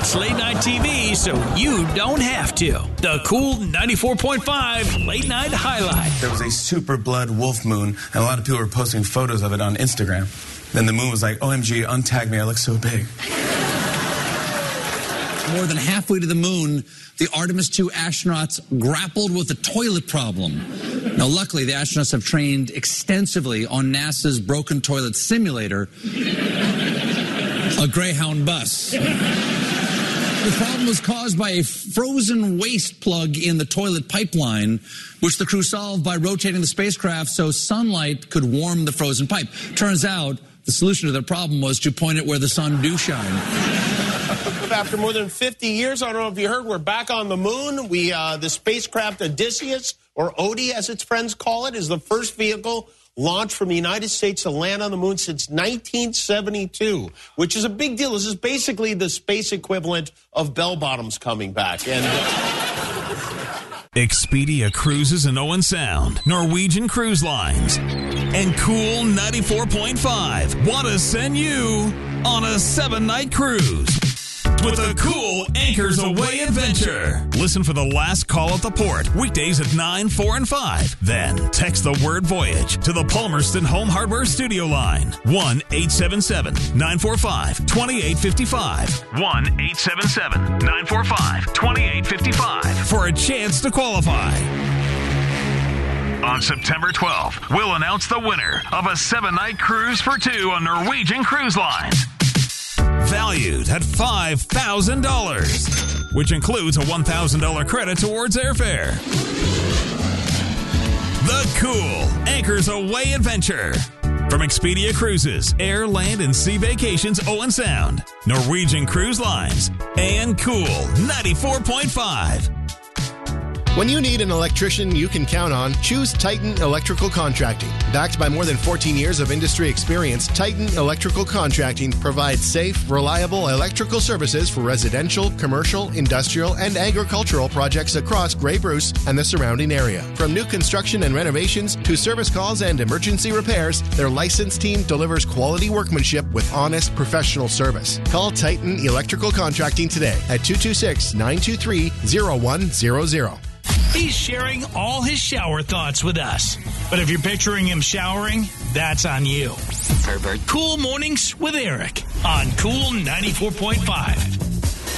It's late night TV, so you don't have to. The Cool 94.5 Late Night Highlight. There was a super blood wolf moon, and a lot of people were posting photos of it on Instagram. Then the moon was like, OMG, untag me, I look so big. More than halfway to the moon, the Artemis II astronauts grappled with a toilet problem. Now, luckily, the astronauts have trained extensively on NASA's broken toilet simulator, a Greyhound bus. The problem was caused by a frozen waste plug in the toilet pipeline, which the crew solved by rotating the spacecraft so sunlight could warm the frozen pipe. Turns out, the solution to their problem was to point it where the sun do shine. After more than 50 years, I don't know if you heard, we're back on the moon. The spacecraft Odysseus, or Odie as its friends call it, is the first vehicle launched from the United States to land on the moon since 1972, which is a big deal. This is basically the space equivalent of bell bottoms coming back. And Expedia Cruises in Owen Sound, Norwegian Cruise Lines, and Cool 94.5 want to send you on a 7-night cruise with a cool Anchors Away adventure. Listen for the last call at the port, weekdays at 9, 4, and 5. Then text the word voyage to the Palmerston Home Hardware Studio line, 1-877-945-2855. 1-877-945-2855 for a chance to qualify. On September 12th, we'll announce the winner of a 7-night cruise for 2 on Norwegian Cruise Lines. Valued at $5,000, which includes a $1,000 credit towards airfare. The cool Anchors Away adventure from Expedia Cruises, Air, Land, and Sea Vacations Owen Sound, Norwegian Cruise Lines, and Cool 94.5. When you need an electrician you can count on, choose Titan Electrical Contracting. Backed by more than 14 years of industry experience, Titan Electrical Contracting provides safe, reliable electrical services for residential, commercial, industrial, and agricultural projects across Grey Bruce and the surrounding area. From new construction and renovations to service calls and emergency repairs, their licensed team delivers quality workmanship with honest, professional service. Call Titan Electrical Contracting today at 226-923-0100. He's sharing all his shower thoughts with us. But if you're picturing him showering, that's on you. Cool Mornings with Eric on Cool 94.5.